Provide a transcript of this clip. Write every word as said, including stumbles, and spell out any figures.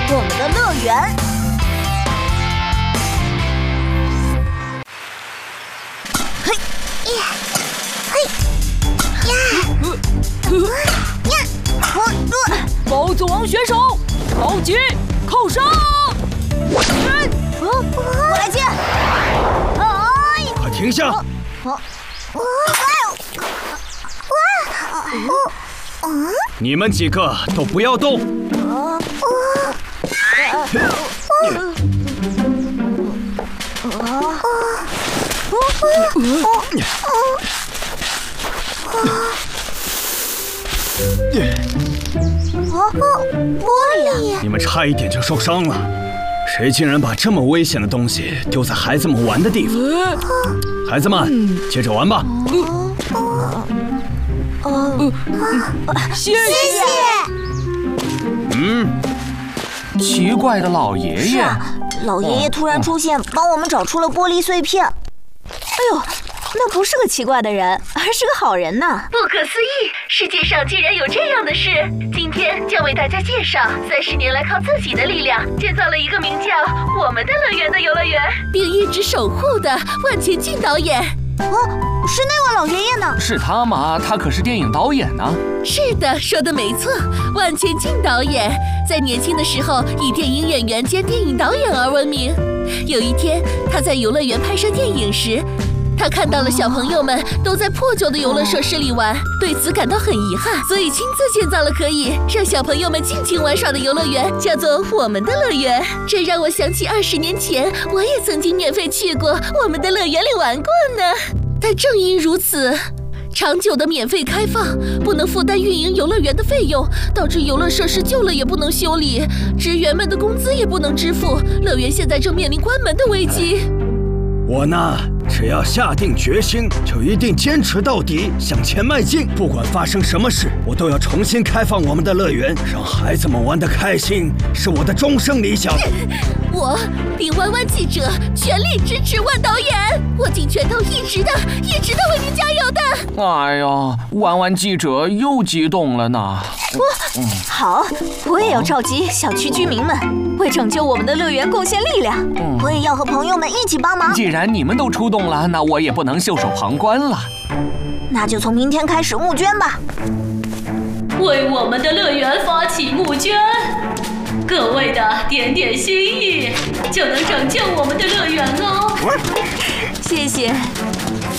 我们的乐园。嘿，呀，嘿，呀，呀，我我。 包子王选手，高级扣上！ 嗯，我来接。哎， 快停下！ 我我我我你们几个都不要动！ 我玻璃！ 你们差一点就受伤了，谁竟然把这么危险的东西丢在孩子们玩的地方？孩子们，接着玩吧。 谢谢。 嗯， 奇怪的老爷爷。 是啊，老爷爷突然出现，帮我们找出了玻璃碎片。哎呦，那不是个奇怪的人，而是个好人呢！ 不可思议，世界上竟然有这样的事！今天将为大家介绍三十年来靠自己的力量建造了一个名叫“我们的乐园”的游乐园， 并一直守护的万钱进导演。 哦，是那位老爷爷呢？ 是他吗？他可是电影导演呢。 是的，说的没错，万钱进导演在年轻的时候以电影演员兼电影导演而闻名。有一天，他在游乐园拍摄电影时，他看到了小朋友们都在破旧的游乐设施里玩，对此感到很遗憾，所以亲自建造了可以让小朋友们尽情玩耍的游乐园，叫做我们的乐园。这让我想起二十年前，我也曾经免费去过我们的乐园里玩过呢。但正因如此，长久的免费开放不能负担运营游乐园的费用，导致游乐设施旧了也不能修理，职员们的工资也不能支付，乐园现在正面临关门的危机。 我呢，只要下定决心，就一定坚持到底，向前迈进。不管发生什么事，我都要重新开放我们的乐园，让孩子们玩得开心，是我的终生理想。 我林弯弯记者全力支持万导演，我尽拳头一直的一直的为您加油的。 哎呀，弯弯记者又激动了呢。 我、嗯、好，我也要召集小区居民们，为拯救我们的乐园贡献力量。嗯、我也要和朋友们一起帮忙。 既然你们都出动了，那我也不能袖手旁观了。 那就从明天开始募捐吧， 为我们的乐园发起募捐。各位的点点心意，就能拯救我们的乐园哦。 谢谢。